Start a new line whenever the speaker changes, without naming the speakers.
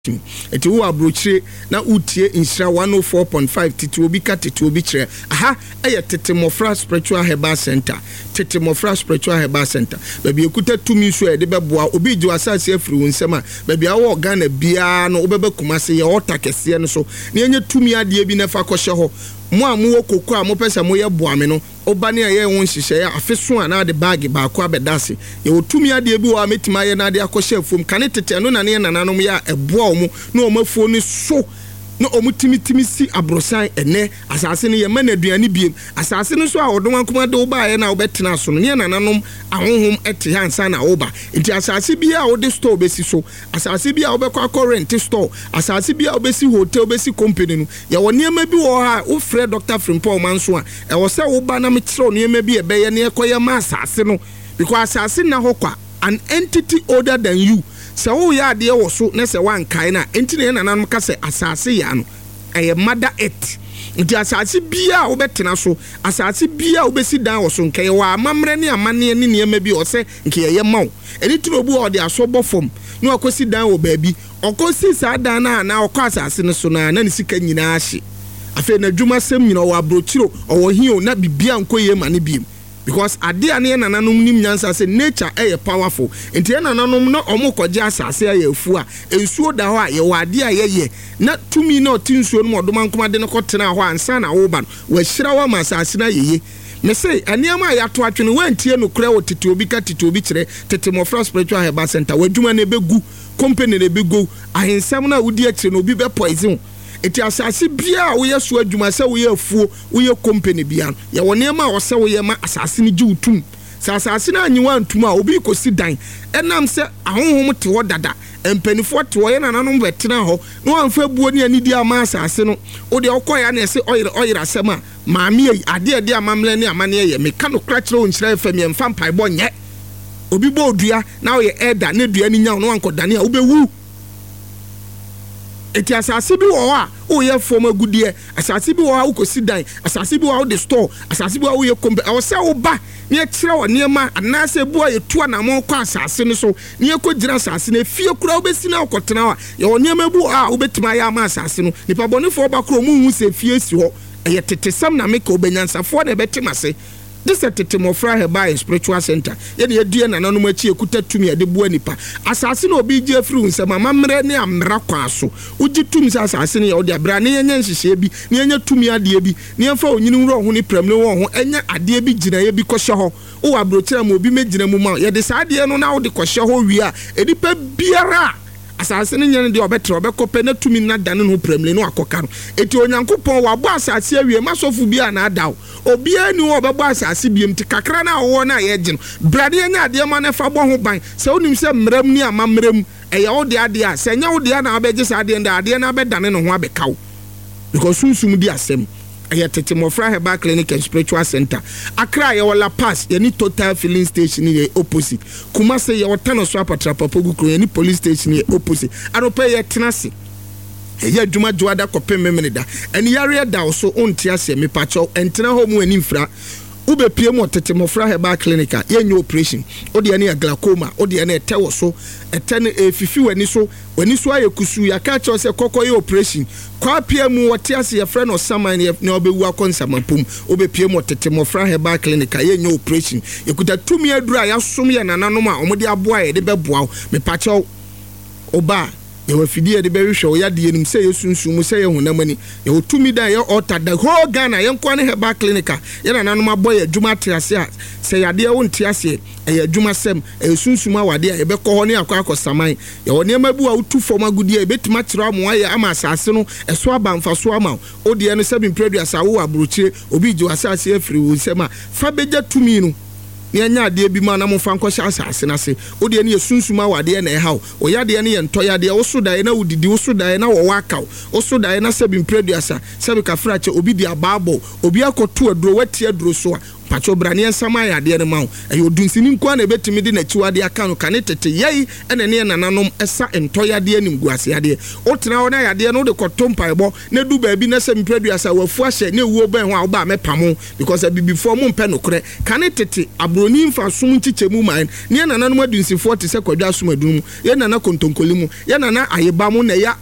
eti wo abrochire na utie insira 104.5 titi obi ka titi obi kire aha eye tete mofra spiritual herbal center tete mofra spiritual herbal center baby ekuta tumi so e de beboa obi ji asase afiri wonsema baby awo Ghana bia no obebe kumase ye ota kese no so na enye tumi ade bi na fa kɔhye ho mo amuwo kokko a mo pese mo ye boame no obane aye won hihye ya afeso ana de bag ba ko abedase ye otumi ade bi wo ametima ye na ade akɔhye afom kane tete no na ne nananom ya eboa omo na omafuo ni so no omutimi si abrosan ene asase ne ye manaduane biem asase no so a odon ankoma de oba ye na obetena so no ne nananom ahonhom ete hansa na oba enti asase bia wo de store besi so asase bia wo be kwa rent store asase bia wo besi hotel besi company no ye wo niema bi wo ha wo frɛ Dr. Frimpong manso a e wo se wo ba na me kire niema bi e be ye ne ekoye ma asase no because asase na hokwa an entity older than you. So wo ya de wo so na se wan kai na enti ne nananom ka se asase ya no eye mother earth nti asase bia wo betena so asase bia wo besi dan wo so nkai wa amamre ne amane ne niema bi o se nkai ye mawo eni turobu o de asobɔ fom na okosi dan wo baabi okosi sa dan na okɔ asase ne so na ne sika nyina ahye afa na dwuma sem nyina wo abrochiro o hio na bibia nkoye ma ne biem because ade ane nananom nim nyansa se nature e powerful enti nananom no omo koje asase ya afu a ensuo da ho a ye wade a ye na tumi na otinsuo no modoma nkoma de no kotena ho ansa na wo ba wa hyira wa masase na yeye me say aniama ya to atwene wantie no kura wo tete obi ka tete obi kire tete mofra spiritual herbal center wadwuma na begu company na begu ahensam na wudi akire no obi be poison eti asase bia wo yeso adwuma se wo ye afuo wo ye company bia ye wone ma wo se wo ye ma asase ni ji utum sa asase na anyiwa antum a obi kosi dan enam se ahonhom te ho dada empanifo te ho ye nananom betena ho no amfa buo ni anidi ama asase no wo de okoya na se oyire asem a maami ade amamle ne amane ye meka no kra kire onkyira fam ye mfa mpai bo nye obi bo odua na wo ye elder ne dua ni nya no ankodane a wo be wu eti asase bi wo a o ye fom agudie asase bi wo a ukosi dan asase bi wo a de store asase bi wo ye kombe o se wo ba ne kire wo niema anase bu a ye tu na mo kwa asase ne so ne ko gira asase ne fie kura wo besi na okotena wa ye wo niema bu a wo betima ya ma asase no nipa bonefo ba kro mu hu se fie si ho eye tetesam na meka obenyansafo na betima se this is tete mofra herbal spiritual center ye ne yedue nananom achi ekuta tumi ade bu anipa asase na obi je afiri nsema mamre ne amra kwa so uji tumi asase ne ye ode abra ne yenye nhihye bi ne yenye tumi ade bi ne yemfa onyini wuro ho ne premne wo ho enye ade bi gina ye bi kɔhye ho wo abrochira mo obi megina mu ma ye de saade no na wo de kɔhye ho wi a edipa biara asase ne nyane de obetre obekɔpɛ na tumi na dane no premle no akɔka no eti onyankopɔn wabɔ asase awie masofu bia na adaw obi ani wo obɛbɔ asase biem ti kakra na wo na ye gye no brade nya ade ma na fa bɔ ho ban sɛ onim sɛ mram ni amamram ɛyɛ wo de ade a sɛ nya wo de na abɛgye sa ade na abɛdane no ho abɛkaw because sunsum di asɛm aya tete mofra herbal clinic and spiritual center Accra ye wala pass ye ni total filling station ye opposite Kumase ye wotano so apatra papogu kro ye ni police station ye opposite aropa ye tenase ye adwuma joada kopem memeda eni yare da so onti ase me pacho entena ho mu ani mfra ube pie mo tete mofra herbal clinic ye nyo operation odi ane glaucoma odi ane etewo so etene efifi wani so aye kusu ya ka cho se kokoye operation kwa pie mu wote ase ye frɛ no saman ne obewu akonsama pom ube pie mo tete mofra herbal clinic ye nyo operation yekuta tumi adura ya som ye nananom a omode aboa ye de beboa me pacho oba ye wafidie de behwehwe ya de enim se yesunsum se ye hunamani ye otumi da ye alter the whole Ghana ye nko ne herbal clinic ye nananom aboy adwuma triase a se yade wo ntiase ye adwuma sem yesunsum awade ye be ko ho ne akwa saman ye wo ne mabu a utu fom agudi e betima kira mo aye ama asase no eso abamfa so ama odi no sebin produce awo abrochire obi ji asase afiri wo sem a fa beja tumi no ne anya ade bi ma na mo fa nkɔhye asase na se odi ne yesunsuma wade na ɛhaw o yade ne ye ntoyade wo so dae na wudidi wo so dae na wo wakaw wo so dae na sebin producer sebi ka frache obi di ababo obi akoto aduro wati aduro so a pacho brane ensama ya de ne ma wo e odunsini nko na ebetimi de na chiwade aka no kane tete yei ene ne nananom esa entoyade anim guaseade otena wona yade no de kotompa ebo na du baabi na se mpreduasa wafu ahye na ewuo ban ho a wo ba mepamo because before mo mpe nokre kane tete abroni mfa som nchichemu man ne nananom adunsifo te se kwadwa som adum ye nana kontonkolimu ye nana ayeba mu na ya